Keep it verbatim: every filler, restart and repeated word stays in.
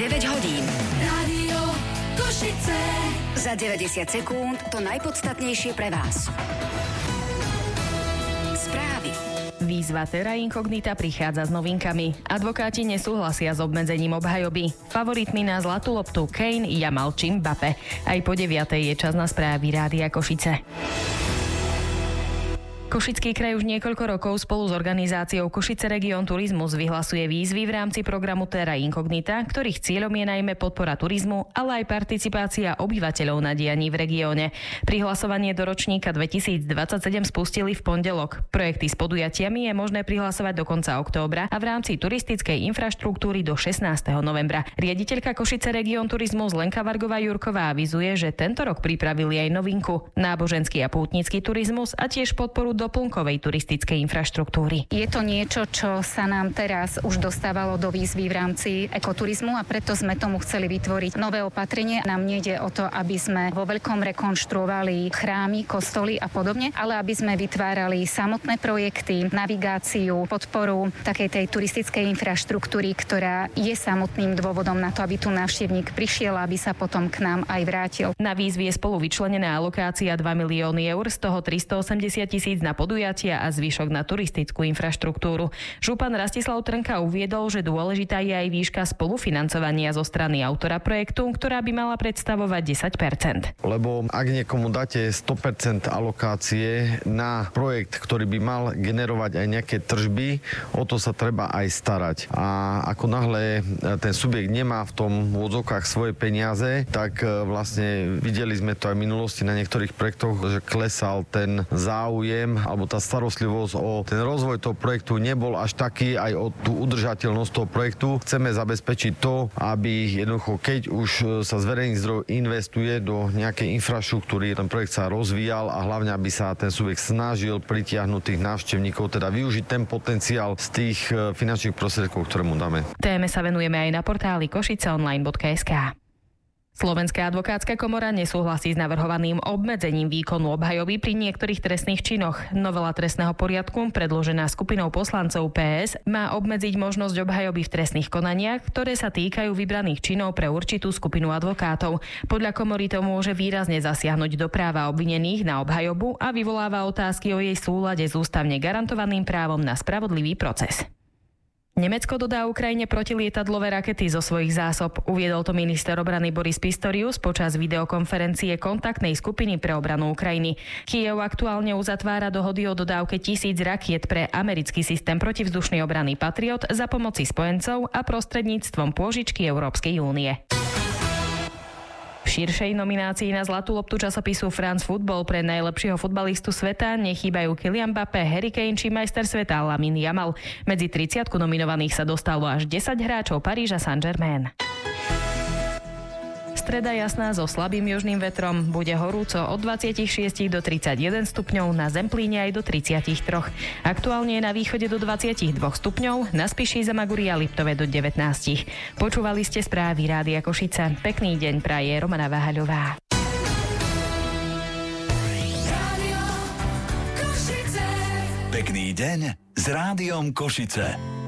deväť hodín. Rádio Košice. Za deväťdesiat sekúnd to najpodstatnejšie pre vás. Správy. Výzva Terra Incognita prichádza s novinkami. Advokáti nesúhlasia s obmedzením obhajoby. Favoritmi na zlatú loptu Kane, Jamal či Mbappé. Aj po deviatej je čas na správy Rádia Košice. Košický kraj už niekoľko rokov spolu s organizáciou Košice Region Turizmus vyhlasuje výzvy v rámci programu Terra Incognita, ktorých cieľom je najmä podpora turizmu, ale aj participácia obyvateľov na dianí v regióne. Prihlasovanie do ročníka dvetisícdvadsaťsedem spustili v pondelok. Projekty s podujatiami je možné prihlasovať do konca októbra a v rámci turistickej infraštruktúry do šestnásteho novembra. Riaditeľka Košice Region Turizmus Lenka Vargová-Jurková avizuje, že tento rok pripravili aj novinku: náboženský a pútnický turizmus a tiež podporu doplnkovej turistickej infraštruktúry. Je to niečo, čo sa nám teraz už dostávalo do výzvy v rámci ekoturizmu a preto sme tomu chceli vytvoriť nové opatrenie. Nám nejde o to, aby sme vo veľkom rekonštruovali chrámy, kostoly a podobne, ale aby sme vytvárali samotné projekty, navigáciu, podporu takej tej turistickej infraštruktúry, ktorá je samotným dôvodom na to, aby tu návštevník prišiel a aby sa potom k nám aj vrátil. Na výzvy je spolu vyčlenená alokácia dva milióny eur, z toho tristoosemdesiat tisíc na podujatia a zvyšok na turistickú infraštruktúru. Župan Rastislav Trnka uviedol, že dôležitá je aj výška spolufinancovania zo strany autora projektu, ktorá by mala predstavovať desať percent. Lebo ak niekomu dáte sto percent alokácie na projekt, ktorý by mal generovať aj nejaké tržby, o to sa treba aj starať. A ako náhle ten subjekt nemá v tom odzokách svoje peniaze, tak vlastne videli sme to aj v minulosti na niektorých projektoch, že klesal ten záujem alebo tá starostlivosť o ten rozvoj toho projektu nebol až taký, aj o tú udržateľnosť toho projektu. Chceme zabezpečiť to, aby jednoducho, keď už sa z verejných zdrojov investuje do nejakej infraštruktúry, ten projekt sa rozvíjal a hlavne, aby sa ten subjekt snažil pritiahnuť tých návštevníkov, teda využiť ten potenciál z tých finančných prostriedkov, ktoré mu dáme. Téme sa venujeme aj na portáli košiceonline bodka es ká. Slovenská advokátska komora nesúhlasí s navrhovaným obmedzením výkonu obhajoby pri niektorých trestných činoch. Novela trestného poriadku, predložená skupinou poslancov pé es, má obmedziť možnosť obhajoby v trestných konaniach, ktoré sa týkajú vybraných činov pre určitú skupinu advokátov. Podľa komory to môže výrazne zasiahnuť do práva obvinených na obhajobu a vyvoláva otázky o jej súlade s ústavne garantovaným právom na spravodlivý proces. Nemecko dodá Ukrajine protilietadlové rakety zo svojich zásob. Uviedol to minister obrany Boris Pistorius počas videokonferencie kontaktnej skupiny pre obranu Ukrajiny. Kyjev aktuálne uzatvára dohody o dodávke tisíc rakiet pre americký systém protivzdušnej obrany Patriot za pomoci spojencov a prostredníctvom pôžičky Európskej únie. V širšej nominácii na zlatú loptu časopisu France Football pre najlepšieho futbalistu sveta nechýbajú Kylian Mbappé, Harry Kane či majster sveta Lamine Yamal. Medzi tridsiatku nominovaných sa dostalo až desať hráčov Paríža Saint-Germain. Streda jasná so slabým južným vetrom, bude horúco od dvadsaťšesť do tridsaťjeden stupňov, na Zemplíne aj do tridsaťtri. Aktuálne je na východe do dvadsaťdva stupňov, na Spiši, Zamaguri a Liptove do devätnásť. Počúvali ste správy Rádia Košice. Pekný deň praje Romana Váhaľová. Pekný deň s Rádiom Košice.